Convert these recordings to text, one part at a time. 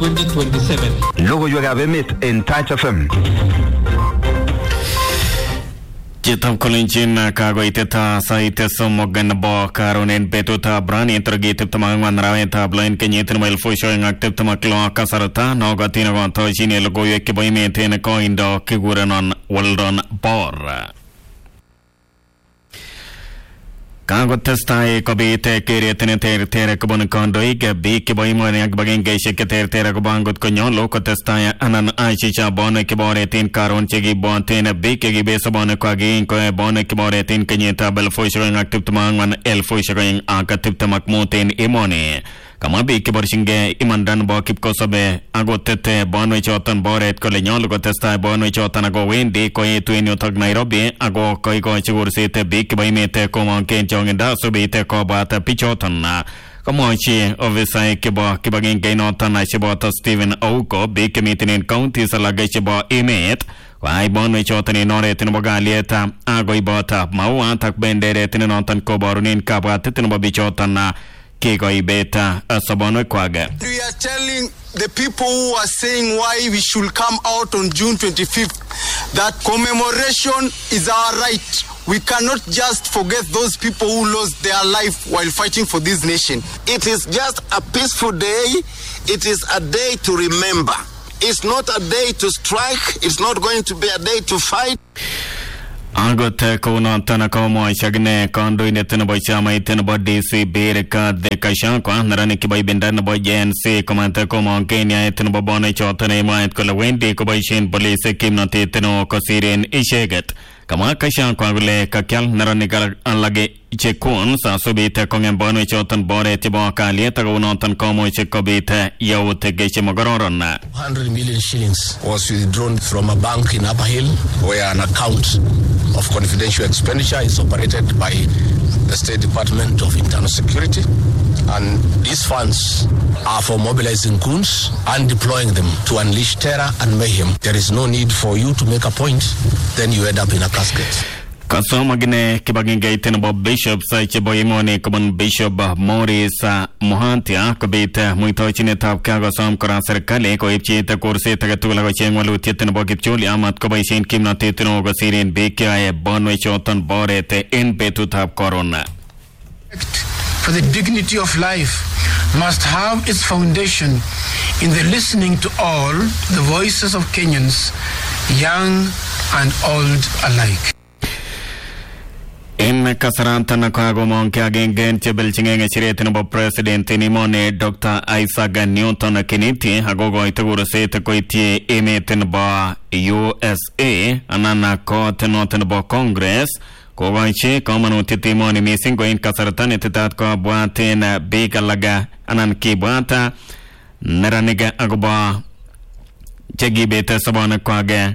2027. Logoiwekab emet en Touch FM. Chitab kolenjin kagoiteta saite somogan bo karonen betuta brani intergi tiptamangwan rawetab loin kenyit nobel fushoing tiptamaklo kasarata nogatina gonto jine logoiwek kibo imeten ko indo kigurenon Weldon Bor. Kagotestai kobite keretene tertere kobon kondoik bi kibo imone ak bagengeshek tertere kobangot konyolo kotestai anan aichicha bone kiboretin karon chegi bonten bi kegi besobone kwagi ko bone kiboretin kenyita bel fushoing tiptamangwan el fushoing tiptamakmoten imone kama bi kiborshinge imandan bo kipkosobe agotete bonwe choton boret kole nyolo kotestai bonwe choton ago wendi ko etuen yotok Nairobi ago ko chigursite bi kibo imete komonken chongenda subite ko bata pichoton kamochi ofisa kibagenge noton ashibota Stephen Ouko bi kimitinin county salage chibo imet wai bonwe choton in oretin bogalieta ago ibota maua tak benderet noton ko borunin kabatetin bo bichoton we are telling the people who are saying why we should come out on June 25th that commemoration is our right. We cannot just forget those people who lost their life while fighting for this nation. It is just a peaceful day. It is a day to remember. It's not a day to strike. It's not going to be a day to fight. Agote konontana komo shagne kondo inetena boy chama itena bo DC bereka de kashankwa narani kibai bendana bo JNC komanta komo Kenya itena bo bone chotana imaet kola wendi ko boy shin police kimnate itena ko siren isheget kama kashankwa gule kakyal narani kala alage chekun sa subite kongen bone chotan bore tibo kalieta konontan komo chekobite yaute geche mogororonna 100 million shillings was withdrawn from a bank in Upper Hill where an account of confidential expenditure is operated by the State Department of Internal Security, and these funds are for mobilizing goons and deploying them to unleash terror and mayhem. There is no need for you to make a point, then you end up in a casket. Kasomagine kibagenge itena bo Bishop sa chebo imone komon Bishop Morris Mohantia kobite muito chine tap kago som kora serikali ko ipchite kursi tagatula ko chengwalu tietena bo kipchuli amat ko baishin kimnate teno go sirin beke bonwe choton borete in betu tap corona. For the dignity of life must have its foundation in the listening to all the voices of Kenyans, young and old alike. In Kasaranta Nakago Monke again Chebelching Chiretin of President Nimone Dr. Isaac Newton Kiniti Hagogo Itagura Seta Koiti Emetin Ba USA Anana Court Noten Ba Congress Kovachi Common Titimoni missing going Kasaratan Titatko Buatin Big Laga Anan Kibata Naraniga Agoba Chegi Beta Sabana Kwage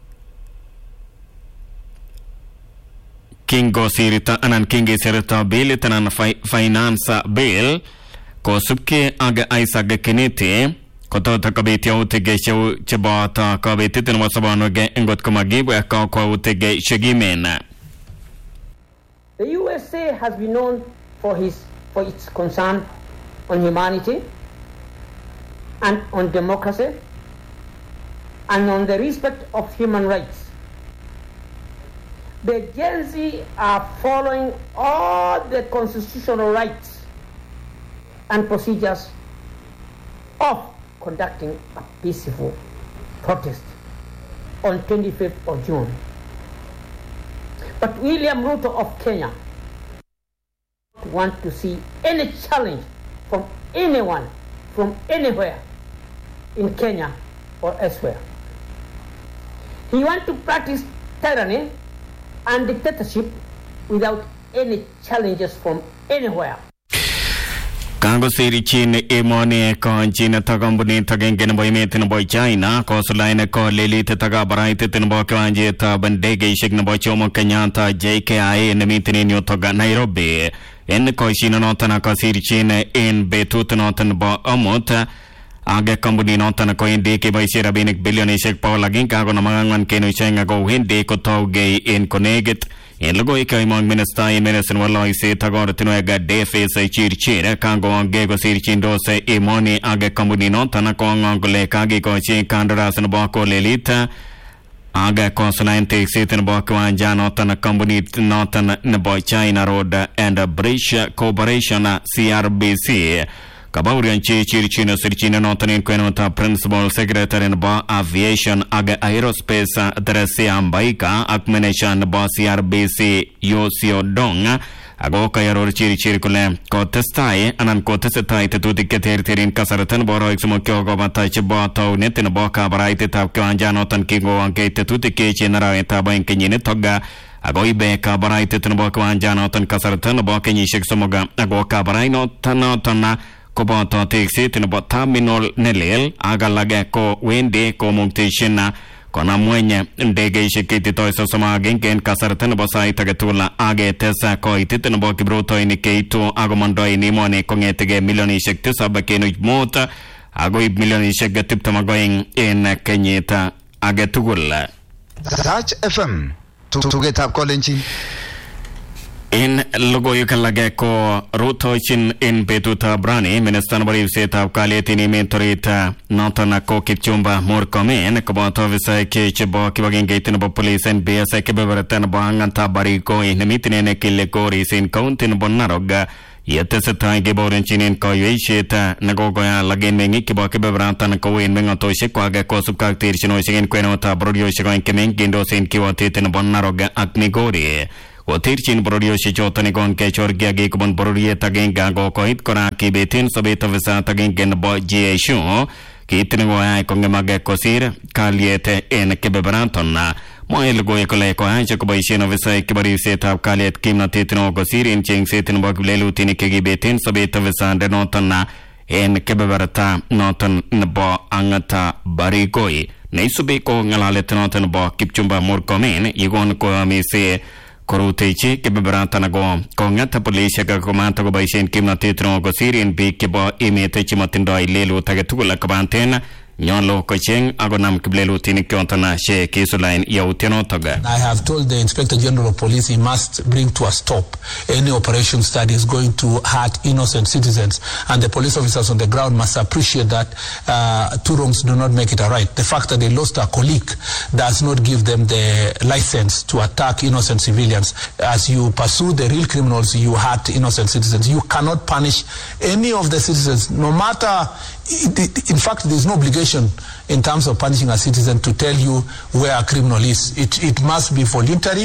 Kingo sirita anan kingi sirita bill tanan finance bill ko subke aga Isaac Kiniti ko to kabiti utege chebata kabiti tin wasabano ge engot komagibu ko utege shegimena. The USA has been known for its concern on humanity and on democracy and on the respect of human rights. The Gen Z are following all the constitutional rights and procedures of conducting a peaceful protest on 25th of June. But William Ruto of Kenya want to see any challenge from anyone, from anywhere in Kenya or elsewhere. He wants to practice tyranny and dictatorship without any challenges from anywhere. Kango siri China imoni ko China tagambuni tagengene boy metin boy China ko sulaine ko lelite taga baraite tin bo kwanje ta bandege shigna boy chomo Kenyatta JKIA nemitin nyo toga Nairobi en ko China notana ko siri China in betut notan bo amota Aga company notan ko hindi ke boy sira binik billion ishek pa laging kago na mangan keno chenga go hindi ko tawge in connect En logoi kaimong minister in minister waloise tagortinwega defense chirchire kango gego sirchindose imoni age kombunino tanakongongole kagi kochi kandaras nboko lelita aga consonante sitin bokwa jano tan company notan nebo China Road and Bridge Corporation CRBC kabaurian chirchino sirchino notan in kwenota principal secretary nebo aviation aga aerospace dresi ambaika akmeneshan nebo CRBC Yosio Dong ago kayaror chirkule ko testai anan ko testai tetutik keterterin kasaratan boro eksumokyo go batach boto netin boka baraite tap kwanjano tan kingo anke tetutik ke general tabain kenyine toga ago ibe ka baraite tan boka wanjano tan kasaratan boka nyi sheksomoga ago ka baraino tan ko boto teksi tin bo terminal nelel aga lage ko wende ko muktishina kona mwenye ndege ishikiti toiso sama genken kasaratan bosai tagetula age tesa ko ititin bo kibruto ini keitu agomondo ini mone kongetege milioni shekti sabakenu mota ago milioni shekti tiptamagoing in kenyita age tugula Touch FM tugetap kolenchi in logo yukalage ko rutochin in betuta brani ministan baribseta kaletini mentorita notana ko kipchumba morkomen ko bato visa ke chebo kibagengeitin bo police and bsa ke beberatan banganta bariko in mitine kille kori sin countin bonnaroga yeteseta ge borenchinin ko yesheta nagogoya lagen mengi ke ba ke beberatan ko in mengato shekwaga ko subkaktir chino shigen kwenota brodio shigen kemen gindo sin kiwotetin bonnaroga aknigori Otirchin Brodio Shichotani Gon Kechorgia Gikubon Brodia Tagin Gago Koit Kora Kibetin Sobeta Visa Tagin Genbo Gshu Kitingoa Kongamage Kosir Kaliete en Kebebrantona Moil Goyakole Koancha Kobaishino Visa Kibari Seta Kaliet Kimna Titino Gosir in Ching Sitin Boglelu Tiniki Betin Sobeta Visa Denotana en Kebeberata Notan Nabo Angata Barigoi Neisubiko Ngalalet Notan Bo Kipchumba Morkomen Yigon Koamise Korutechi ke beberata nago kongata police ka komanta go baisen kimna titro go sirin bi ke bo imete chimatindo ilelu tagetugula kabantena nyolo kocheng agonam kiblelu tinikontana she kisulain yauteno toga. I have told the Inspector General of Police he must bring to a stop any operations that is going to hurt innocent citizens, and the police officers on the ground must appreciate that two wrongs do not make it a right. The fact that they lost a colleague does not give them the license to attack innocent civilians. As you pursue the real criminals, you hurt innocent citizens. You cannot punish any of the citizens, no matter. In fact, there is no obligation in terms of punishing a citizen to tell you where a criminal is. It must be voluntary.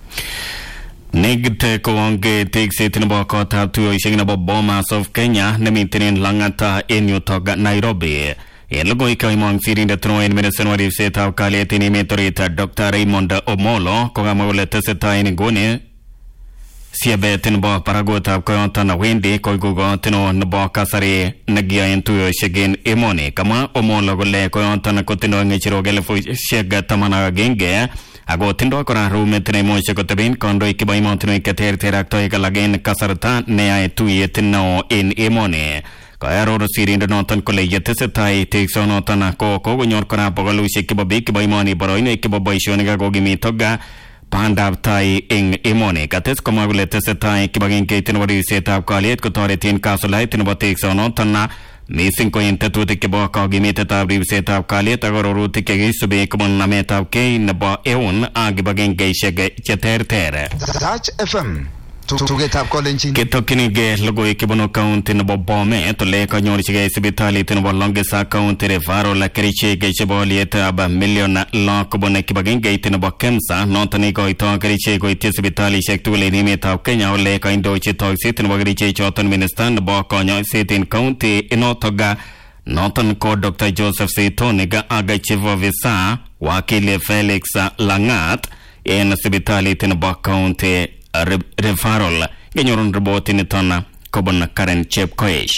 Negte Kowange takes it in about Kota to Ishing about Bomas of Kenya, Nemitin Langata in Utoga, Nairobi. Elogoika among Sirin the Tro in Medicine what if set out Kaletini Metorita, Dr. Raymond Omolo, Kogamole Teseta in Gune. Siabetin bo paragota koyontana wende koigugo tino nbo kasari nagia intuyo shegin imoni kama omolo gole koyontana kotino ngechiro gelefu shega tamana genge ago tindo kora rume tine moche kotabin kondo ikiba imontino ikater terakto ikalagen kasarta nea tuye tino in imoni kayaro sirin notan kole yetesetai tekso notana ko nyor kora pogalu shekiba bikiba imoni boroine ikiba boishoniga gogimi toga Pandab Tai ing imone kates komagule tesetai kibagin keitin wari setab kaliet ko toretin kasulai tinbotik sono tanna missing ko intetutik ke bo ka gimete tabri setab kaliet agororutik ke sube komon nametab ke nabo eun agibagin geishege chetertere Touch FM tugetap kolenchi ketokini ge logo ikibono county nabo bome to le ka nyori chige sibitali tinbo longesa county re faro la kriche ge cheboliet aba million la kobone kibagin ge tinbo kemsa notani ko ito kriche ko iti sibitali shektule ni meta Kenya ole ka indo chito sitin bo kriche choton minister nabo ko nyo sitin county inotoga notan ko Dr. Joseph Seitoniga aga chivo visa wakili Felix Langat en sibitali tinbo county referral genyorun robot ni tona kobon Karen Chepkoech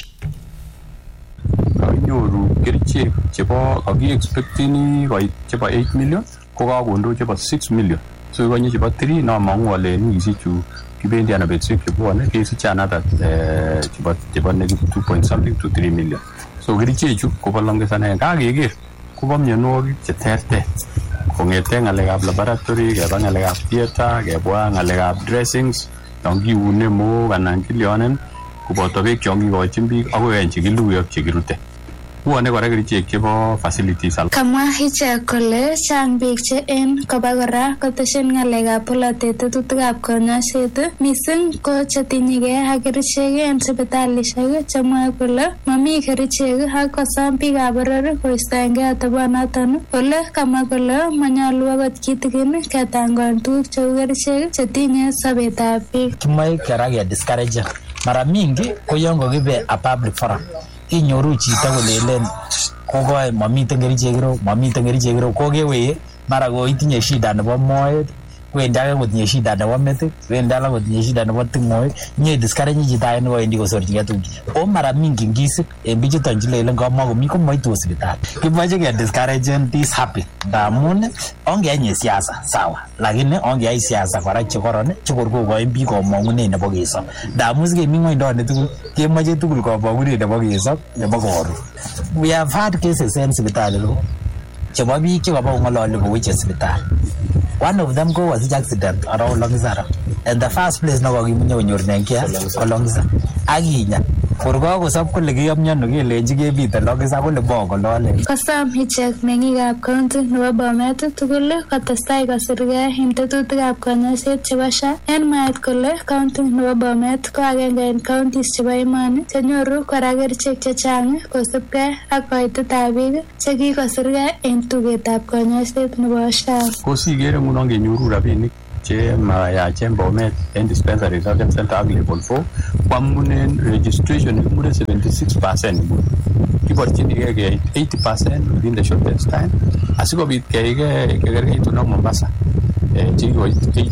nyoru kerichek chebo kagi expectini koit chebo 8 million ko kakondo chebo 6 million so konyo chebo 3 na mangu wale ni isichu kibendi ana betsik chebo ne kesicha another chebo negative 2 point something to 3 million so kerichechu ko balonge sana kageger ko ba mionwogik cheterter kongete ngalekab laboratory keba ngalekab theater kebwa ngalekab dressings yon kiune mo anan kilionen koboto beek chon kikochin biik akoi en chekiluyo ak chekirute. Buone kora kerichek chebo facilities. Kamwa ichek kole chang biik che en koba kora kotesyin ngalekab polatet tetutikab konyoiset mising ko chetinyegei ak kerichek en sipitalishek chemwoe kole mami kerichek ak kosom biikab boror koistoengei atebonoton. Kole kamwa kole manyolu akot kitigin ketangon tuguk cheu kerichek chetinye sobetab biik. Kimoe kora ke discourage mara mingi ko yon kokibe a public forum inyoru chito kolelen kokoi mamiten kerichek iro kokewe mara ko itinye shida nebo moet wendi ake kotinye shida nebo metit wendi ake kotinye shida nebo tingoek nye discourage chito ake nekowendi kosorchigei tuguk o mara mingi ngisip en bichuton chilelen kamakomi komoitu hospitali kimoche ke discourage this happy ndamun ongeanye siasa sawa lakini ongeai siasa kora chekoron chekor kokoin biik komong'unet nebo kesob ndamun sikemi ng'wondoni tugul kemoche tugul komong'unet nebo kesob nebo koron. We have had cases en sipitali chebo biik chekobo kong'ololi koweche sipitali. One of them was accident around Longisara. In the first place, no kokimunye konyorunen kia ko Longisara. Akinya. Korko kosop kole kiyomnyono kelenji kebite Longisara kole bokolole. Kosom ichek meng'ikab county nebo Bomet tugul kotestai kosirgei en tetutikab konyoiset chebo SHA. En mwaet kole county nebo Bomet ko agenge en counties chebo emoni chenyoru kora kerichek chechang kosubgei ak koitetab biik chekikosirgei en tugetab konyoiset nebo SHA. Kosikere ngunon kenyoru rabinik che mayachen Bomet en dispensary Southern Center ak level 4 kwamunen registration ikure 76% kiborchinigei ke 80% within the shortest time asikobit kekerkeitu na Mombasa chiko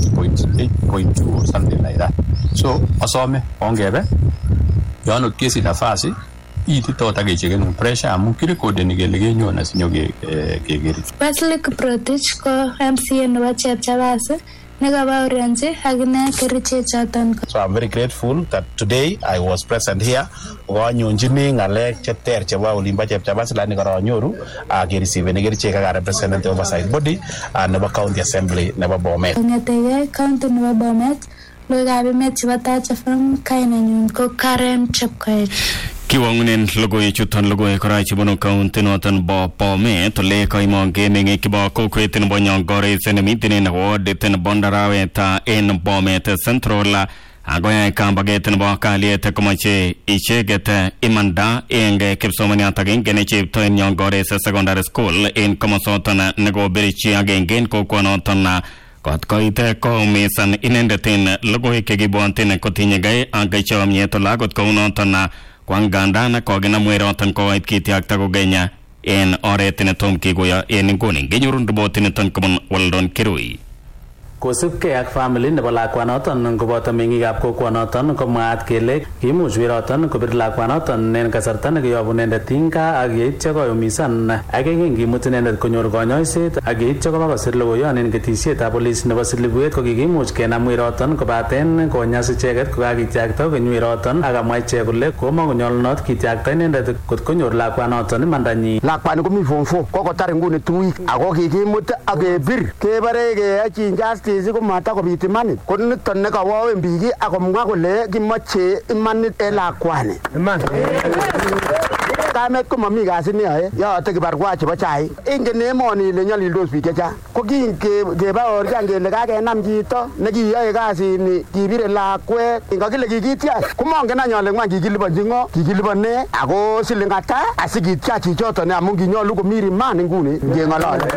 8.2 or something like that. So asome ongebe yon kesi nafasi ititoota kecheken pressure amu kirekodeni kele kenyon asinyo kekeri. Wesley Kiprotich ko MCA nebo Chepchabas nekabaorianji akine kerichek choton. So I'm very grateful that today I was present here. Wanyonjini ngalek cheter chebo olimba Chepchabas lani karanyoru kereceive kerichek ak representative oversight body nebo county assembly nebo Bomet. Ngetege county nebo Bomet logoiwekab emet chebo Taach FM kainenyu ko Karen Chepkoech. Kiwangunen logoiwechuton logoiwek kora chebunu county noton bo Bomet ole koimonge meng'ik chebo kokwet nebo Nyongores nemiten wardit nebo Ndarawet en Bomet Central agoyai kambaget nebo kalyet komoche icheket imanda en kipsomaniat agenge ne chepto en Nyongores Secondary School en komosoton nekobirchi agenge en kokwonoton kot koite koumisan inendet en logoiwek chekibwontin kotinyegei ak chomyet lagot kounoton kwangandan kokinam weroton koit kitiakta kokenya en oret netom kikuyo en nguni kenyorun ripotiniton kobun Weldon Kirui. Kosubkei ak family nebo lakwanoton koboto meng'ikab kokwonoton komwaat kele kiimuch weroton kobir lakwanoton en kasarta nekiyobu inendet tinga ak yeityo koyumisan ak yekingimut inendet konyor konyoiset ak yeityo koba kosir logoiyon en ketisietab polis nebo Silibwet ko kikimuch kenam weroton kobaten konyas icheket kokakitiakta keny weroton ak amwa ichek kole komakonyolunot kitiakta inendet kot konyor lakwanoton imandanyi. Lakwani komi form 4 kokotar nguni 2 week ako kikimut ak kebir kebare keyachi justice komata kobit imanit ko niton nekawawen biik akomwa kole kimoche imanit en lakwani iman kamet ko mami kasi neyoe yote kibarua chebo chai ingen emoni ile nyalildos biik chechang ko kingebaorchan kele kakenam chito nekiyoe kasini kibire lakwet ingakile kikitiach komongen any ale ngwan kikiliponji ng'o kikilipone ako siling ata asikitiach chichoton amun kinyolu komi riman nguni ngeng'olole.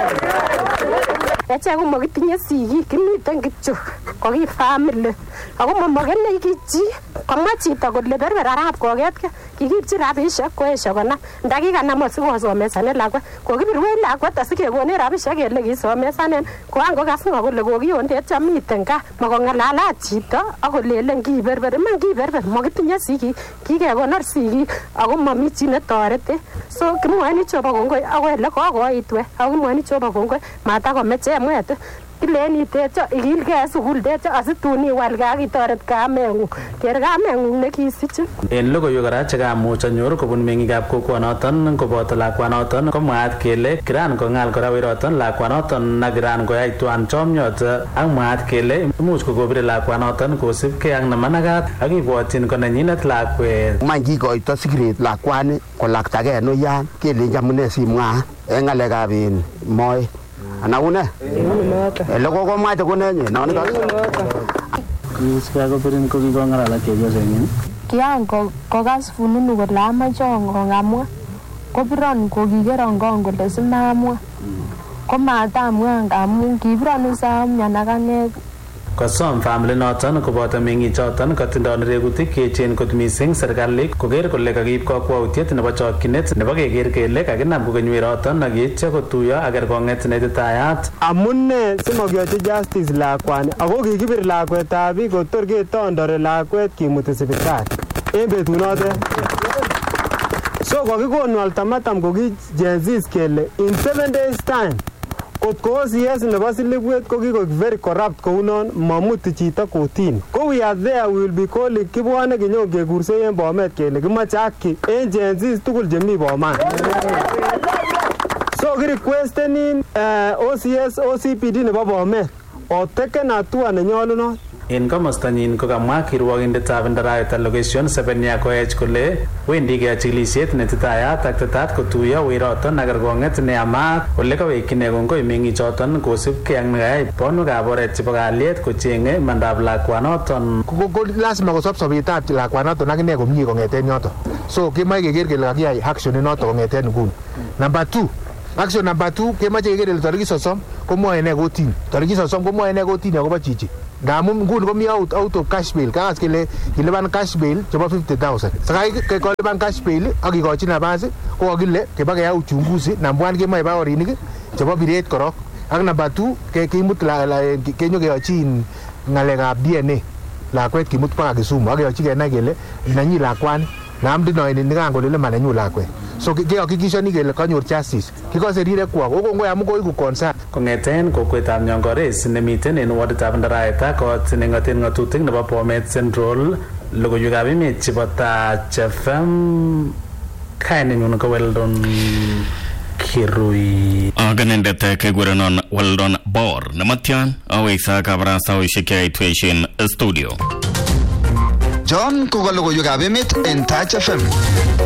Echek komakitinye sigik kimiten kityo ko ki family ako mamokenei kichi komwa chito kole berber arap koketkei kikipchi rabishek koesho konam ndakikanam asikosomesane lakwet kokibirwech lakwet asikekone rabishek kele kisomesanen koangokas ng'o kole kokiondet chamiten gaa makong'alalat chito akolelen kiberber iman kiberber makitinye sigik kikekonor sigik ako mami chi netoreti so kimwoini Jehova kongoi ako ele kokoitwe ako kimwoini Jehova kongoi matakomeche mwete kilen itecho ikilgei sukul techo asitun iwal gaa kitoret kameng'ung ker kameng'ung nekisiche. En logoiwek kora chekamuch anyor kobun meng'ikab kokwanoton koboto lakwanoton komwaat kele kiran kong'al kora weroton lakwanoton na kiran koyai tuan chomyot ak mwaat kele imuch kokobire lakwanoton kosibgei ak nemanakat ak ibwotyin ko nenyinet lakwet. Man kikoito sikiret lakwani kolaktagei noyan kelenji amune simwa eng ng'alekab moet ana une ele kokomwaite kunenye non kobirin ko kikong'alal ak chepyosenyin. Kian kokas fununu kole amache ongamwa kobiron kokikeron kong kole simamwa komatamwa ngamun kibiron samyan ak ane. Kosom family noton koboto meng'ichoton kotindoi neregutik cheechen kot mising serikali koker kole kakiib kakwautiet nebo chokchinet nebo keker kele kakinam kokeny weroton ak yeityo kotuiyo ak kerkong'et neititayat. Amune simokiyochi justice lakwani ako kikibir lakwetab biik kotor ketondori lakwet kimuti sipitali en betunotet. So kokikonu ultimatum koki Gen-Z kele in 7 days time kot ko OCS nebo silibwet ko kikoik very corrupt kounon mamuti chito kotini. Ko we are there, we will be calling kibwane kinyo kekursei en Bomet kele kimoche haki en Gen-Z tugul chemi Bomet. So kirequestenin OCS OCPD nebo Bomet oteken hatua nenyolunot. En komostanyin kokamwa kirwogindetab Ndaraet Allocation 7 Yakoech kole wendi keyoe chikilisiet netitayat ak tetat kotuiyo weroton ak kerkong'et neyamat ole kawekchine kongoi meng'ichoton kosibgei ak nekayai bonwekab oret chebo kalyet kocheng'e imandab lakwanoton. Ko lazima kosob sobetab lakwanoton ak ine komie kong'eten yoton. So kemoche keker kele kakiyai action inoton kong'eten nguni. Number 2, action number 2 kemoche keker kele tarikit 30 komwoe ne kotini. Tarikit 30 komwoe ne kotini akobo chichi. Ngamun nguni komi out of cash bail. Kakas kele kilipan cash bail chebo 50,000. Sakai kolipan cash bail ak kikochi nabas ko kakile kebakeyai uchunguzi number 1 kemoche baorinik chebo biret korok. Ak number 2 kimut kenyo keyochi ng'alekab DNA lakwet kimut paka Kisumu ak keyochi kenai kele nanyi lakwani namdinoini nikan kolele manenyu lakwet. So kehakikishani kele kanyor justice. Kikose rirekwak okongoi amu koiku concern. Kong'eten kokwetab Nyongores nemiten en waditab Ndaraet ak kot nengoten ng'atutik nebo Bomet Central, logoiwekab emet chebo Touch FM, kainenyun ko Weldon Kirui. Aganendet kekurenon Weldon Bor nematyan aweksa kabarastaoshek yaitweshin studio. John koka logoiwekab emet en Touch FM.